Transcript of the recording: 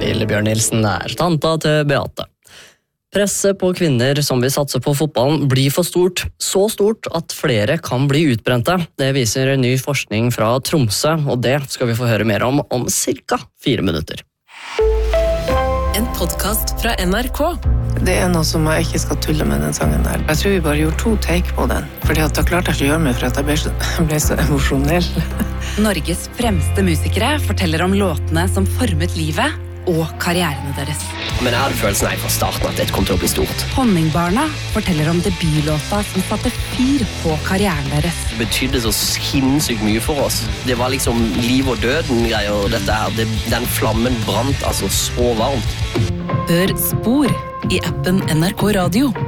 til Bjørn Nilsen er tanta til Beate. Presset på kvinner som vil satse på fotballen blir for stort, så stort at flere kan bli utbrente. Det viser ny forskning fra Tromsø, og det skal vi få høre mer om cirka 4 minutter. En podcast fra NRK. Det noe som jeg ikke skal tulle med den sangen der. Jeg tror vi bare gjorde 2 take på den, fordi da klarte jeg ikke å gjøre meg for at jeg ble så emosjonell. Norges fremste musikere forteller om låtene som formet livet og karrierene deres. Men jeg hadde følelsen fra starten at det kom til å bli stort. Honningbarna forteller om debutlåta som satte fyr på karrieren deres. Det betydde så sinnssykt mye for oss. Det var liksom liv og døden greier. Dette her, den flammen brant altså så varmt. Hør Spor i appen NRK Radio.